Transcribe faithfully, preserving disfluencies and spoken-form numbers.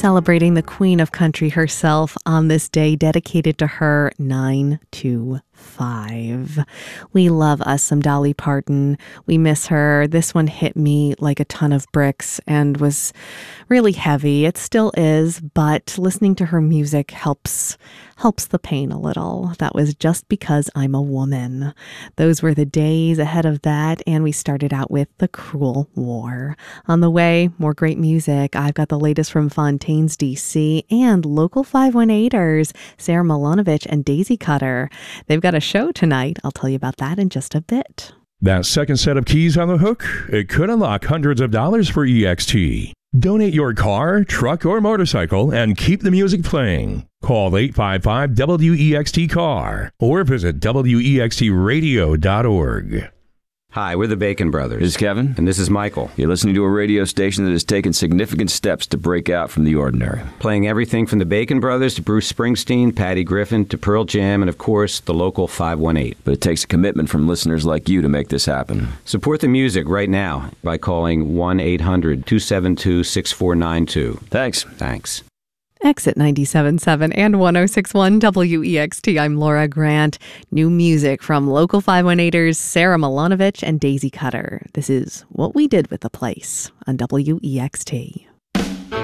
celebrating the Queen of Country herself on this day dedicated to her, nine two five. We love us some Dolly Parton. We miss her. This one hit me like a ton of bricks and was really heavy. It still is, but listening to her music helps helps the pain a little. That was Just Because I'm a Woman. Those were the days ahead of that, and we started out with The Cruel War. On the way, more great music. I've got the latest from Fontaines, D C, and local five one eighters, Sarah Milanovich and Daisy Cutter. They've got a show tonight. I'll tell you about that in just a bit. That second set of keys on the hook, it could unlock hundreds of dollars for E X T. Donate your car, truck, or motorcycle and keep the music playing. Call eight five five W E X T car or visit W E X T radio dot org. Hi, we're the Bacon Brothers. This is Kevin. And this is Michael. You're listening to a radio station that has taken significant steps to break out from the ordinary. Playing everything from the Bacon Brothers to Bruce Springsteen, Patty Griffin, to Pearl Jam, and of course, the local five one eight. But it takes a commitment from listeners like you to make this happen. Support the music right now by calling one eight hundred two seven two six four nine two. Thanks. Thanks. Exit ninety-seven point seven and one oh six point one W E X T. I'm Laura Grant. New music from local five one eighters, Sarah Milanovich and Daisy Cutter. This is What We Did with the Place on W E X T.